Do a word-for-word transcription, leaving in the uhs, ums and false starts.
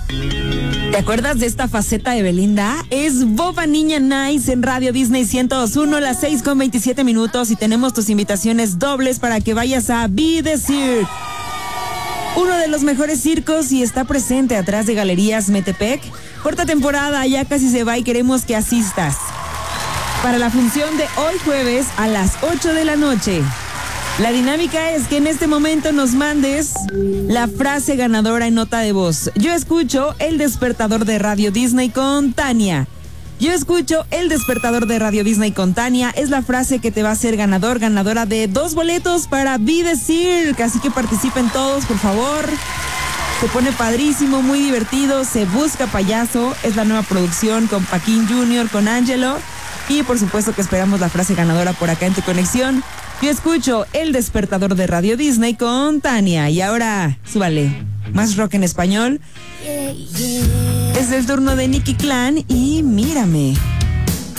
¿Te acuerdas de esta faceta de Belinda? Es Boba Niña Nice en Radio Disney ciento dos punto uno, las seis con veintisiete minutos, y tenemos tus invitaciones dobles para que vayas a Be The Cirque, uno de los mejores circos, y está presente atrás de Galerías Metepec. Corta temporada, ya casi se va y queremos que asistas para la función de hoy jueves a las ocho de la noche. La dinámica es que en este momento nos mandes la frase ganadora en nota de voz. Yo escucho el despertador de Radio Disney con Tania. Yo escucho el despertador de Radio Disney con Tania. Es la frase que te va a hacer ganador, ganadora de dos boletos para Be The Cirque. Así que participen todos, por favor. Se pone padrísimo, muy divertido. Se busca payaso. Es la nueva producción con Paquín junior, con Angelo. Y por supuesto que esperamos la frase ganadora por acá en tu conexión. Yo escucho el despertador de Radio Disney con Tania. Y ahora, súbale, más rock en español. Es el turno de Nicky Clan y Mírame.